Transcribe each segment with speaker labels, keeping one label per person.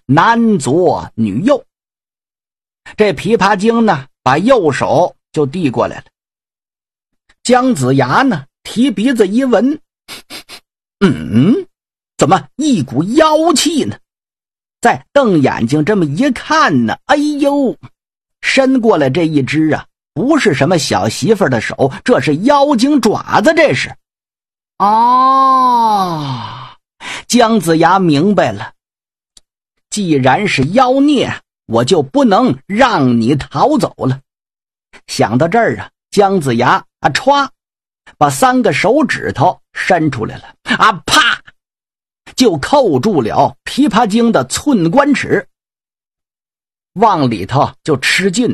Speaker 1: 男左女右。这琵琶精呢，把右手就递过来了。姜子牙呢，提鼻子一闻，怎么一股妖气呢？再瞪眼睛这么一看呢，哎呦，伸过来这一只啊，不是什么小媳妇的手，这是妖精爪子，这是。姜子牙明白了，既然是妖孽，我就不能让你逃走了。想到这儿啊，姜子牙歘，把3个手指头伸出来了，啪，就扣住了琵琶精的寸关尺，往里头就吃劲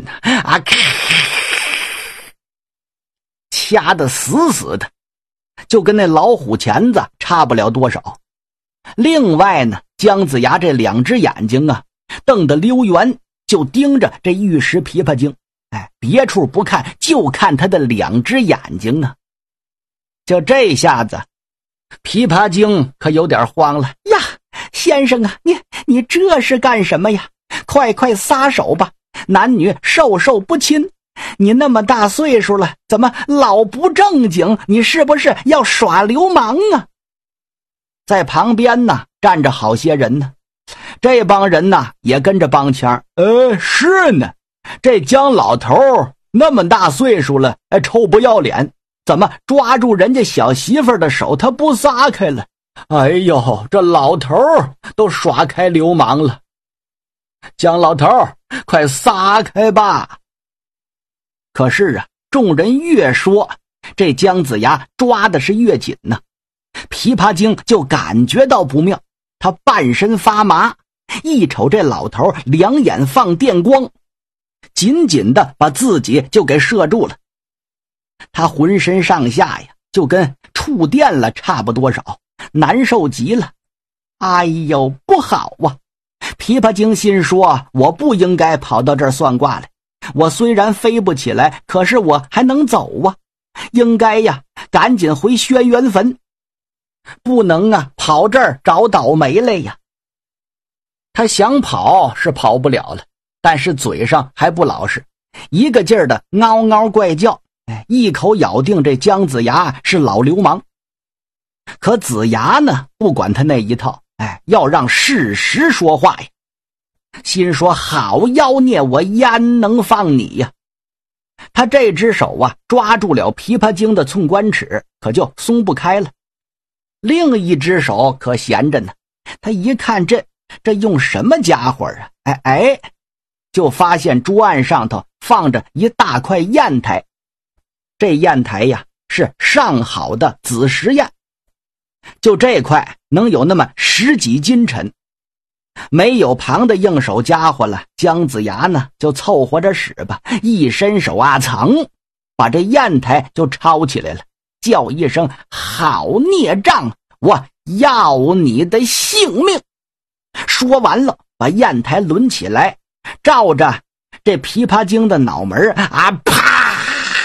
Speaker 1: 掐得死死的，就跟那老虎钳子差不了多少。另外呢，姜子牙这2只眼睛啊，瞪得溜圆，就盯着这玉石琵琶精，别处不看，就看他的2只眼睛啊。就这下子，琵琶精可有点慌了呀！先生啊，你这是干什么呀？快撒手吧，男女授受不亲。你那么大岁数了，怎么老不正经？你是不是要耍流氓啊？在旁边呢站着好些人呢，这帮人呢也跟着帮腔。是呢，这姜老头那么大岁数了，臭不要脸，怎么抓住人家小媳妇的手他不撒开了？哎呦，这老头都耍开流氓了。姜老头，快撒开吧！可是啊，众人越说，这姜子牙抓的是越紧呢。琵琶精就感觉到不妙，他半身发麻，一瞅这老头2眼放电光，紧紧的把自己就给射住了。他浑身上下呀就跟触电了差不多少，难受极了。哎呦，不好啊！琵琶精心说，我不应该跑到这儿算卦来，我虽然飞不起来，可是我还能走啊，应该呀赶紧回轩辕坟，不能跑这儿找倒霉来呀。他想跑是跑不了了，但是嘴上还不老实，一个劲儿的嗷嗷怪叫，一口咬定这姜子牙是老流氓。可子牙呢，不管他那一套，要让事实说话呀。心说好妖孽，我焉能放你呀？他这只手抓住了琵琶精的寸关尺，可就松不开了。另一只手可闲着呢，他一看这用什么家伙啊？就发现桌案上头放着一大块砚台，这砚台呀是上好的紫石砚，就这块能有那么10几斤沉。没有旁的应手家伙了，姜子牙呢就凑合着使吧，一伸手噌，把这砚台就抄起来了，叫一声好孽障，我要你的性命。说完了，把砚台抡起来，照着这琵琶精的脑门啪，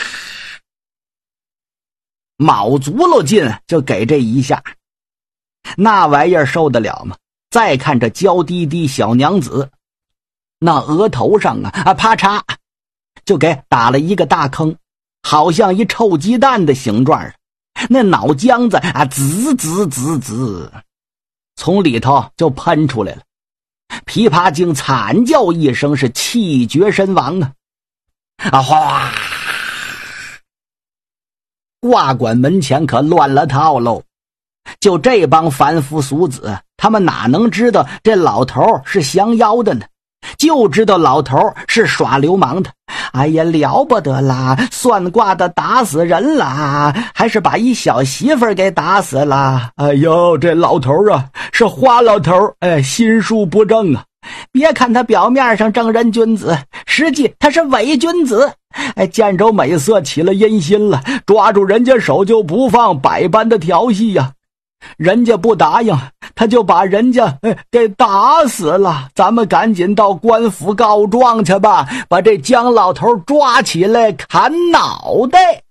Speaker 1: 卯足了劲就给这一下，那玩意儿受得了吗？再看这娇滴滴小娘子，那额头上啪嚓就给打了一个大坑，好像一臭鸡蛋的形状，那脑浆子滋从里头就喷出来了。琵琶精惨叫一声，是气绝身亡哗！卦馆门前可乱了套喽。就这帮凡夫俗子，他们哪能知道这老头是降妖的呢？就知道老头是耍流氓的。哎呀，了不得啦，算卦的打死人了，还是把一小媳妇给打死了。哎呦，这老头是花老头，心术不正啊。别看他表面上正人君子，实际他是伪君子。见着美色起了阴心了，抓住人家手就不放，百般的调戏呀。人家不答应，他就把人家给打死了。咱们赶紧到官府告状去吧，把这姜老头抓起来砍脑袋。